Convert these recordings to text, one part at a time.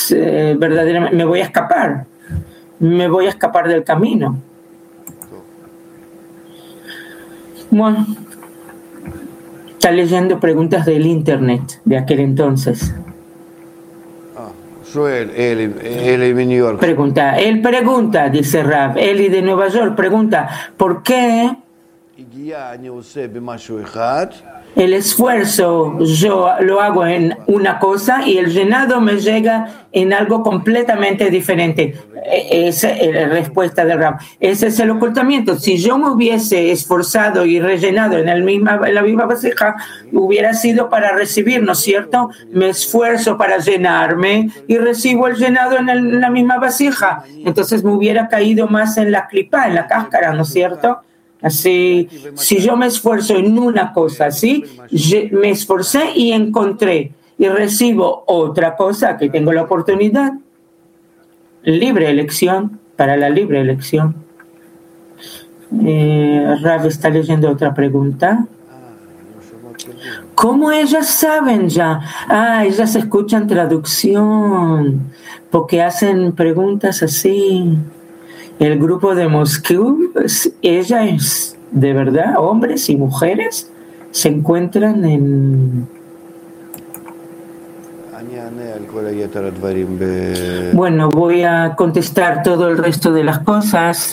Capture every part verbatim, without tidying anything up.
es eh, verdaderamente, me voy a escapar, me voy a escapar del camino. Bueno, está leyendo preguntas del internet de aquel entonces. Pregunta, él pregunta, dice Rav, Eli de Nueva York, pregunta, ¿por qué el esfuerzo yo lo hago en una cosa y el llenado me llega en algo completamente diferente? Esa es la respuesta de Rav. Ese es el ocultamiento. Si yo me hubiese esforzado y rellenado en, el misma, en la misma vasija, hubiera sido para recibir, ¿no es cierto? Me esfuerzo para llenarme y recibo el llenado en, el, en la misma vasija. Entonces me hubiera caído más en la clipa, en la cáscara, ¿no es cierto? Así, si yo me esfuerzo en una cosa, ¿sí? Me esforcé y encontré y recibo otra cosa que tengo la oportunidad. Libre elección, para la libre elección. Eh, Rav está leyendo otra pregunta. ¿Cómo ellas saben ya? Ah, ellas escuchan traducción, porque hacen preguntas así. El grupo de Moscú, ella es de verdad, hombres y mujeres se encuentran en... Bueno, voy a contestar todo el resto de las cosas.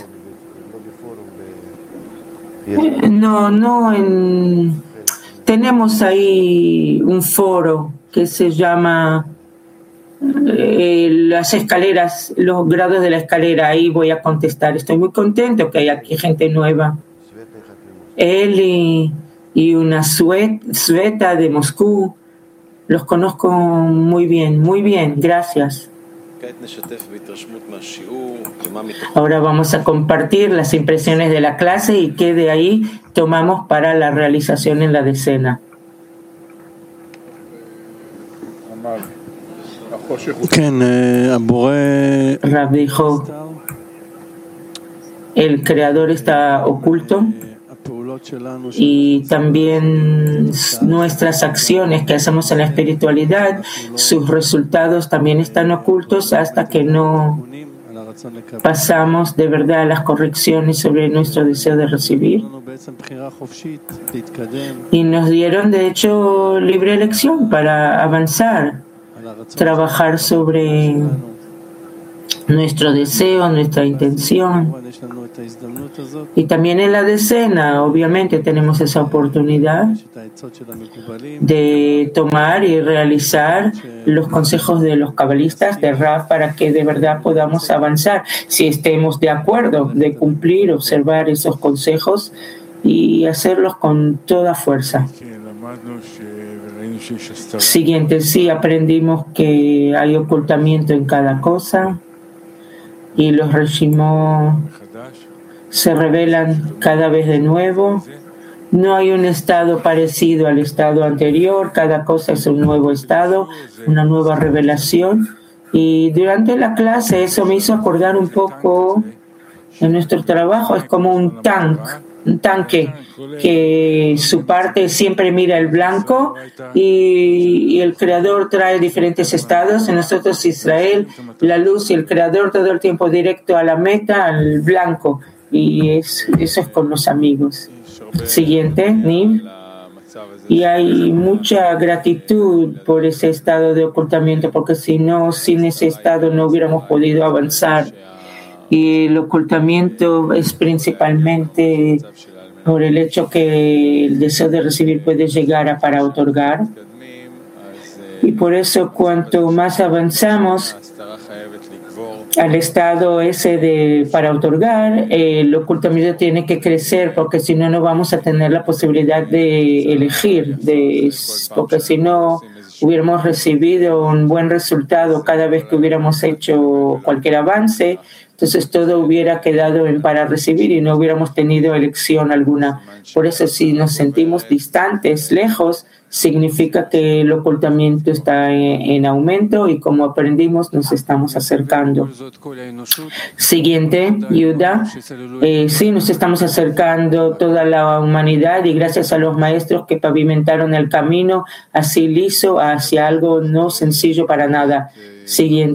No, no, en... tenemos ahí un foro que se llama eh, las escaleras, los grados de la escalera. Ahí voy a contestar. Estoy muy contento que hay aquí gente nueva. Él y, y una Sveta de Moscú. Los conozco muy bien, muy bien, gracias. Ahora vamos a compartir las impresiones de la clase y qué de ahí tomamos para la realización en la decena. Rab dijo, el creador está oculto y también nuestras acciones que hacemos en la espiritualidad, sus resultados también están ocultos hasta que no pasamos de verdad a las correcciones sobre nuestro deseo de recibir. Y nos dieron de hecho libre elección para avanzar, trabajar sobre nuestro deseo, nuestra intención. Y también en la decena, obviamente, tenemos esa oportunidad de tomar y realizar los consejos de los cabalistas de Rav para que de verdad podamos avanzar, si estemos de acuerdo de cumplir, observar esos consejos y hacerlos con toda fuerza. Siguiente, sí, aprendimos que hay ocultamiento en cada cosa y los reshimot se revelan cada vez de nuevo. No hay un estado parecido al estado anterior, cada cosa es un nuevo estado, una nueva revelación. Y durante la clase eso me hizo acordar un poco de nuestro trabajo. Es como un tanque, un tanque que su parte siempre mira el blanco y, y el creador trae diferentes estados. En nosotros Israel, la luz y el creador todo el tiempo directo a la meta, al blanco. Y es, eso es con los amigos. Siguiente, Niv. Y hay mucha gratitud por ese estado de ocultamiento, porque si no, sin ese estado no hubiéramos podido avanzar. Y el ocultamiento es principalmente por el hecho que el deseo de recibir puede llegar a para otorgar. Y por eso cuanto más avanzamos al estado ese de para otorgar, el ocultamiento tiene que crecer, porque si no, no vamos a tener la posibilidad de elegir, de, porque si no hubiéramos recibido un buen resultado cada vez que hubiéramos hecho cualquier avance, entonces todo hubiera quedado en para recibir y no hubiéramos tenido elección alguna. Por eso si nos sentimos distantes, lejos, significa que el ocultamiento está en, en aumento y como aprendimos nos estamos acercando. Siguiente, Yuda. Eh, sí, nos estamos acercando toda la humanidad y gracias a los maestros que pavimentaron el camino así liso hacia algo no sencillo para nada. Siguiente.